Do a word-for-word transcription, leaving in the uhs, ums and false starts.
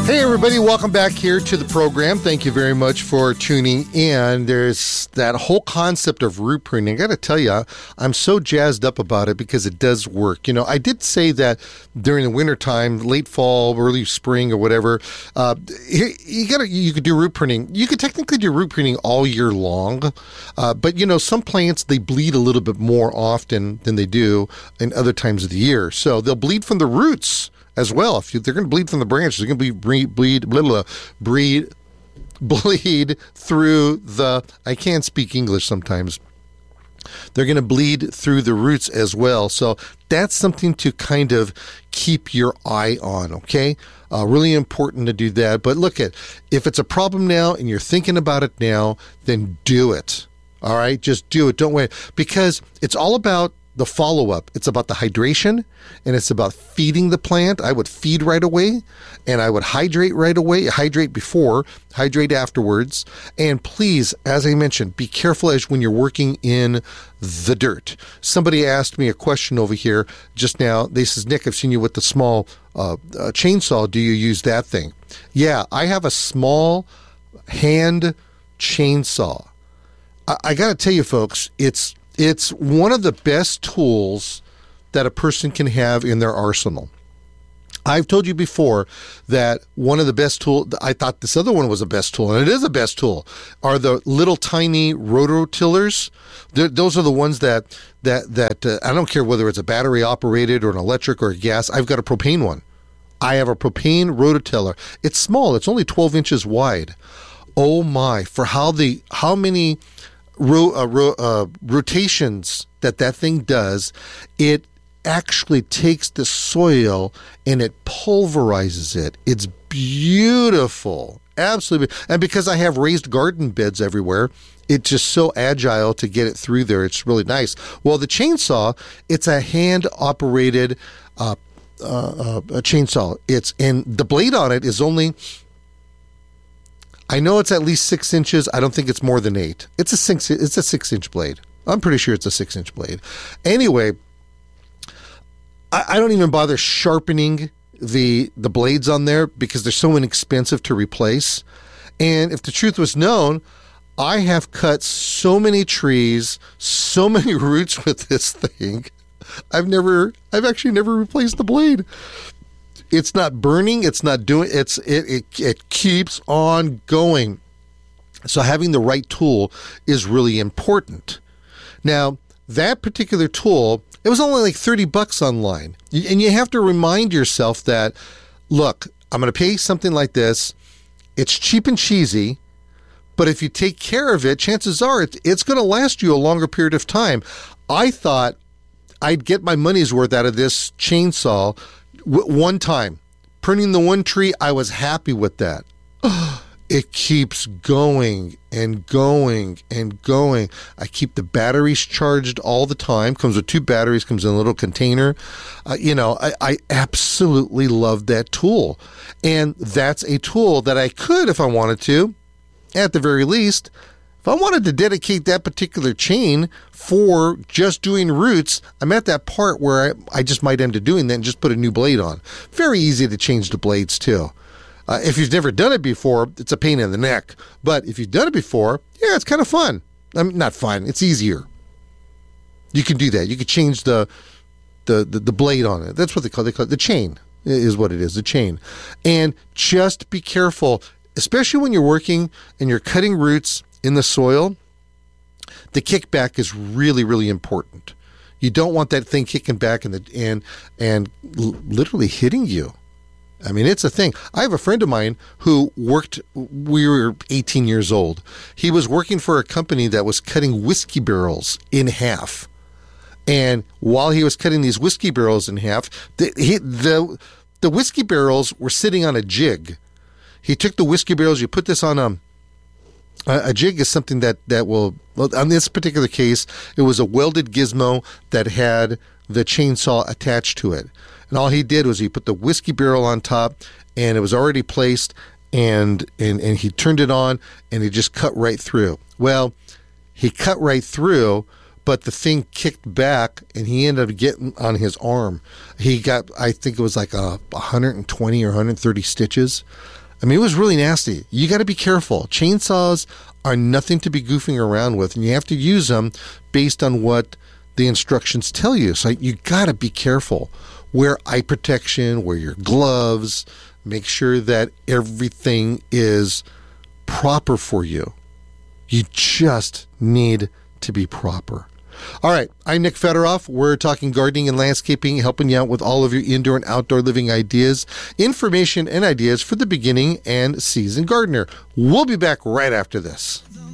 Hey, everybody, welcome back here to the program. Thank you very much for tuning in. There's that whole concept of root pruning. I got to tell you, I'm so jazzed up about it because it does work. You know, I did say that during the wintertime, late fall, early spring, or whatever, uh, you, you got you could do root pruning. You could technically do root pruning all year long, uh, but, you know, some plants, they bleed a little bit more often than they do in other times of the year. So they'll bleed from the roots as well. If you, they're going to bleed from the branches, they're going to be bleed, bleed, blah, blah, bleed, bleed through the. I can't speak English sometimes. They're going to bleed through the roots as well. So that's something to kind of keep your eye on. Okay, uh, really important to do that. But look at if it's a problem now and you're thinking about it now, then do it. All right, just do it. Don't wait, because it's all about the follow-up. It's about the hydration, and it's about feeding the plant. I would feed right away, and I would hydrate right away. Hydrate before, hydrate afterwards. And please, as I mentioned, be careful as when you're working in the dirt. Somebody asked me a question over here just now. They says, Nick, I've seen you with the small uh, uh, chainsaw. Do you use that thing? Yeah, I have a small hand chainsaw. I, I got to tell you, folks, it's It's one of the best tools that a person can have in their arsenal. I've told you before that one of the best tools, I thought this other one was a best tool, and it is a best tool, are the little tiny rototillers. They're, those are the ones that, that, that uh, I don't care whether it's a battery operated or an electric or a gas. I've got a propane one. I have a propane rototiller. It's small. It's only twelve inches wide. Oh my, for how the, how many Ro- uh, ro- uh, rotations that that thing does, it actually takes the soil and it pulverizes it. It's beautiful, absolutely. And because I have raised garden beds everywhere, it's just so agile to get it through there. It's really nice. Well, the chainsaw, it's a hand-operated uh, uh, uh, a chainsaw. It's and the blade on it is only. I know it's at least six inches. I don't think it's more than eight. It's a six. It's a six-inch blade. I'm pretty sure it's a six-inch blade. Anyway, I, I don't even bother sharpening the the blades on there because they're so inexpensive to replace. And if the truth was known, I have cut so many trees, so many roots with this thing. I've never. I've actually never replaced the blade. It's not burning. It's not doing. It's it, it. It keeps on going. So having the right tool is really important. Now that particular tool, it was only like thirty bucks online, and you have to remind yourself that, look, I'm going to pay something like this. It's cheap and cheesy, but if you take care of it, chances are it, it's going to last you a longer period of time. I thought I'd get my money's worth out of this chainsaw. One time, pruning the one tree, I was happy with that. It keeps going and going and going. I keep the batteries charged all the time. Comes with two batteries, comes in a little container. Uh, you know, I, I absolutely love that tool. And that's a tool that I could, if I wanted to, at the very least, if I wanted to dedicate that particular chain for just doing roots, I'm at that part where I, I just might end up doing that and just put a new blade on. Very easy to change the blades too. Uh, if you've never done it before, it's a pain in the neck. But if you've done it before, yeah, it's kind of fun. I mean, not fun. It's easier. You can do that. You can change the the, the, the blade on it. That's what they call, they call it. The chain is what it is, the chain. And just be careful, especially when you're working and you're cutting roots in the soil. The kickback is really, really important. You don't want that thing kicking back and the, and and literally hitting you. I mean, it's a thing. I have a friend of mine who worked, we were eighteen years old. He was working for a company that was cutting whiskey barrels in half. And while he was cutting these whiskey barrels in half, the, he, the, the whiskey barrels were sitting on a jig. He took the whiskey barrels, you put this on a A, a jig is something that, that will, well, on this particular case, it was a welded gizmo that had the chainsaw attached to it. And all he did was he put the whiskey barrel on top, and it was already placed, and, and, and he turned it on, and he just cut right through. Well, he cut right through, but the thing kicked back and he ended up getting on his arm. He got, I think it was like a one hundred twenty or one hundred thirty stitches. I mean, it was really nasty. You got to be careful. Chainsaws are nothing to be goofing around with, and you have to use them based on what the instructions tell you. So you got to be careful. Wear eye protection, wear your gloves, make sure that everything is proper for you. You just need to be proper. All right, I'm Nick Federoff. We're talking gardening and landscaping, helping you out with all of your indoor and outdoor living ideas, information and ideas for the beginning and seasoned gardener. We'll be back right after this.